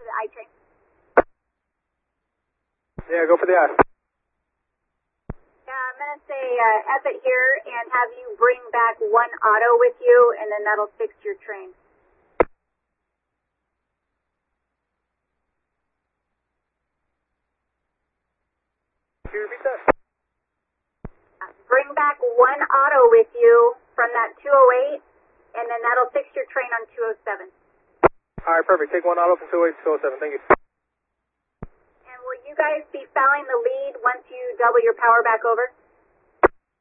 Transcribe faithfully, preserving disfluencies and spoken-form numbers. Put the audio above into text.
to the I train. Yeah, go for the I. Yeah, I'm going to say uh, F it here and have you bring back one auto with you, and then that'll fix your train. Can you repeat that? Bring back one auto with you from that two oh eight, and then that'll fix your train on two oh seven. All right, perfect. Take one auto from two oh eight to two oh seven. Thank you. And will you guys be fouling the lead once you double your power back over?